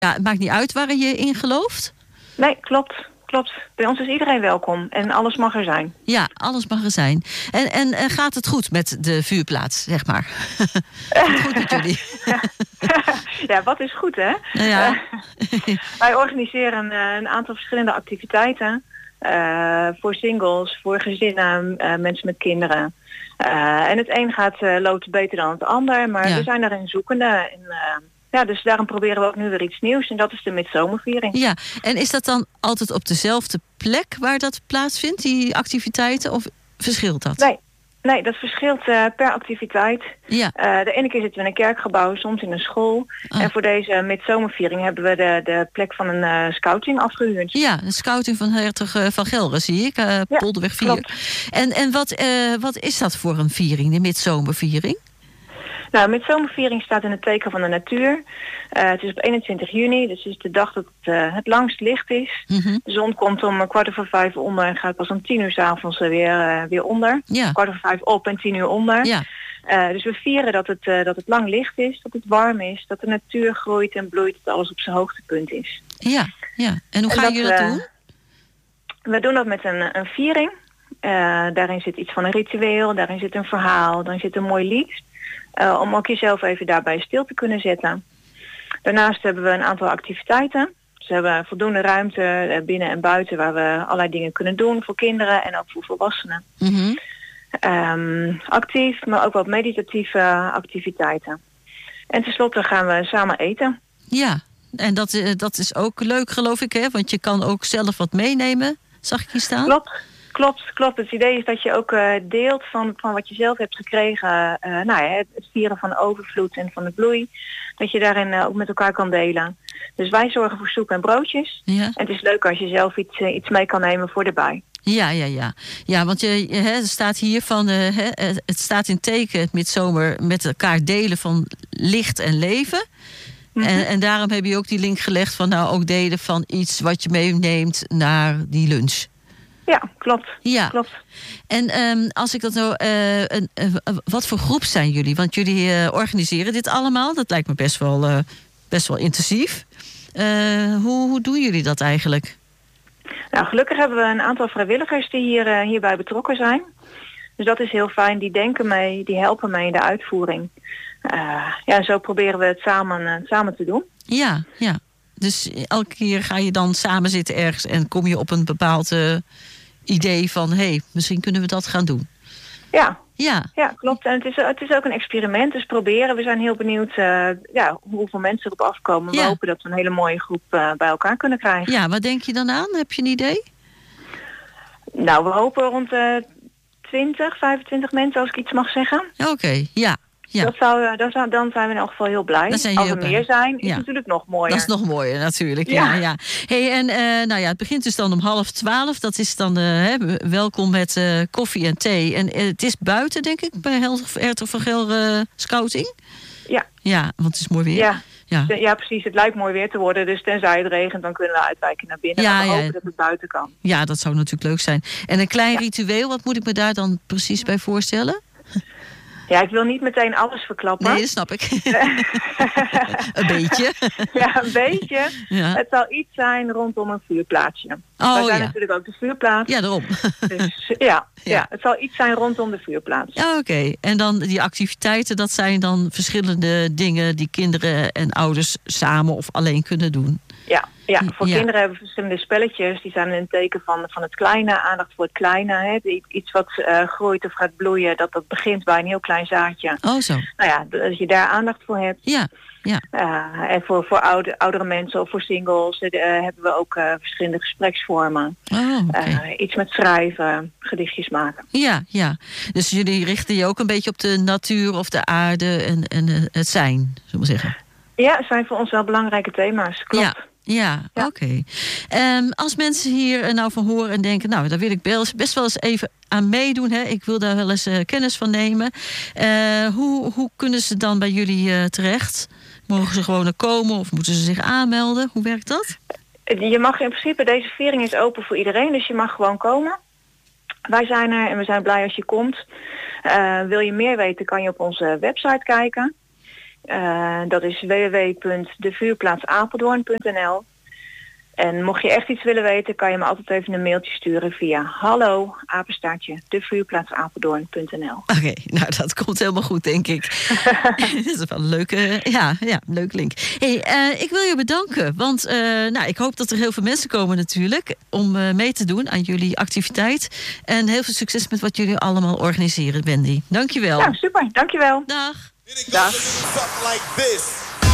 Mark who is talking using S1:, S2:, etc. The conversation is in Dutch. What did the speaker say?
S1: Ja, het maakt niet uit waar je in gelooft.
S2: Nee, klopt. Bij ons is iedereen welkom en alles mag er zijn.
S1: Ja, alles mag er zijn. En gaat het goed met de vuurplaats, zeg maar? Gaat het goed met jullie?
S2: Ja, wat is goed, hè?
S1: Ja.
S2: Wij organiseren een aantal verschillende activiteiten. Voor singles, voor gezinnen, mensen met kinderen. En het een loopt beter dan het ander, maar we zijn daarin zoekende. Dus daarom proberen we ook nu weer iets nieuws. En dat is de midzomerviering.
S1: Ja, en is dat dan altijd op dezelfde plek waar dat plaatsvindt, die activiteiten? Of verschilt dat?
S2: Nee, dat verschilt per activiteit. Ja. De ene keer zitten we in een kerkgebouw, soms in een school. En voor deze midzomerviering hebben we de plek van een scouting afgehuurd. Ja,
S1: de scouting van Hertog van Gelre, zie ik. Polderweg 4. Klopt. En wat is dat voor een viering, de midzomerviering?
S2: Nou, midzomerviering staat in het teken van de natuur. Het is op 21 juni, dus het is de dag dat het langst licht is. Mm-hmm. De zon komt om 4:15 onder en gaat pas om 10:00 s'avonds weer onder. Ja. 4:15 op en 10:00 onder. Ja. Dus we vieren dat het lang licht is, dat het warm is, dat de natuur groeit en bloeit, dat alles op zijn hoogtepunt is.
S1: Ja. En hoe gaan jullie dat doen?
S2: We doen dat met een viering. Daarin zit iets van een ritueel, daarin zit een verhaal, daarin zit een mooi lied. Om ook jezelf even daarbij stil te kunnen zetten. Daarnaast hebben we een aantal activiteiten. Dus we hebben voldoende ruimte binnen en buiten waar we allerlei dingen kunnen doen voor kinderen en ook voor volwassenen. Mm-hmm. Actief, maar ook wat meditatieve activiteiten. En tenslotte gaan we samen eten. Ja,
S1: en dat is ook leuk, geloof ik, hè? Want je kan ook zelf wat meenemen, zag ik hier staan.
S2: Klopt. Het idee is dat je ook deelt van wat je zelf hebt gekregen. Het vieren van de overvloed en van de bloei. Dat je daarin ook met elkaar kan delen. Dus wij zorgen voor soep en broodjes. Ja. En het is leuk als je zelf iets mee kan nemen voor erbij.
S1: Ja. Ja, want er staat hier van, het staat in teken het midzomer met elkaar delen van licht en leven. Mm-hmm. En daarom heb je ook die link gelegd van ook delen van iets wat je meeneemt naar die lunch.
S2: Ja, klopt.
S1: En als ik dat nou... wat voor groep zijn jullie? Want jullie organiseren dit allemaal. Dat lijkt me best wel intensief. Hoe doen jullie dat eigenlijk?
S2: Nou, gelukkig hebben we een aantal vrijwilligers die hierbij betrokken zijn. Dus dat is heel fijn. Die denken mee, die helpen mee in de uitvoering. Zo proberen we het samen te doen. Ja.
S1: Dus elke keer ga je dan samen zitten ergens en kom je op een bepaald idee van, misschien kunnen we dat gaan doen.
S2: Ja, klopt. En het is ook een experiment, dus proberen. We zijn heel benieuwd hoeveel mensen erop afkomen. We hopen dat we een hele mooie groep bij elkaar kunnen krijgen.
S1: Ja, wat denk je dan aan? Heb je een idee?
S2: Nou, we hopen rond 20, 25 mensen, als ik iets mag zeggen.
S1: Oké, ja.
S2: Dan zijn we in elk geval heel blij. Als er meer zijn, is het natuurlijk nog mooier.
S1: Dat is nog mooier natuurlijk, ja. Hey, en het begint dus dan om 11:30. Dat is dan welkom met koffie en thee. En het is buiten, denk ik, bij Hertog van Gelre Scouting? Ja, want het is mooi weer.
S2: Ja, precies. Het lijkt mooi weer te worden. Dus tenzij het regent, dan kunnen we uitwijken naar binnen. Maar we hopen dat het buiten kan. Ja,
S1: dat zou natuurlijk leuk zijn. En een klein ritueel, wat moet ik me daar dan precies bij voorstellen?
S2: Ja, ik wil niet meteen alles verklappen.
S1: Nee, dat snap ik. Een beetje.
S2: Ja, een beetje. Ja. Het zal iets zijn rondom een vuurplaatsje. Wij zijn natuurlijk ook de vuurplaats.
S1: Ja, daarom.
S2: Dus het zal iets zijn rondom de vuurplaats.
S1: Ja, oké. En dan die activiteiten, dat zijn dan verschillende dingen die kinderen en ouders samen of alleen kunnen doen.
S2: Ja, voor kinderen hebben we verschillende spelletjes. Die zijn in het teken van het kleine, aandacht voor het kleine. Hè. Iets wat groeit of gaat bloeien, dat begint bij een heel klein zaadje.
S1: Oh, zo.
S2: Nou ja, als je daar aandacht voor hebt.
S1: Ja.
S2: En voor oudere mensen of voor singles hebben we ook verschillende gespreksvormen.
S1: Oh, okay.
S2: Iets met schrijven, gedichtjes maken.
S1: Ja. Dus jullie richten je ook een beetje op de natuur of de aarde en het zijn, zullen we zeggen.
S2: Ja, het zijn voor ons wel belangrijke thema's, klopt.
S1: Ja. Oké. Als mensen hier nou van horen en denken, nou, daar wil ik best wel eens even aan meedoen. Hè? Ik wil daar wel eens kennis van nemen. Hoe kunnen ze dan bij jullie terecht? Mogen ze gewoon komen of moeten ze zich aanmelden? Hoe werkt dat?
S2: Je mag in principe, deze viering is open voor iedereen, dus je mag gewoon komen. Wij zijn er en we zijn blij als je komt. Wil je meer weten, kan je op onze website kijken. Dat is www.devuurplaatsapeldoorn.nl. En mocht je echt iets willen weten, kan je me altijd even een mailtje sturen via hallo@devuurplaatsapeldoorn.nl.
S1: Oké, nou dat komt helemaal goed, denk ik. Dat is wel een leuke, leuk link. Hey, ik wil je bedanken, want ik hoop dat er heel veel mensen komen natuurlijk om mee te doen aan jullie activiteit. En heel veel succes met wat jullie allemaal organiseren, Wendy. Dankjewel.
S2: Ja, super. Dankjewel.
S1: Dag.
S2: Dag.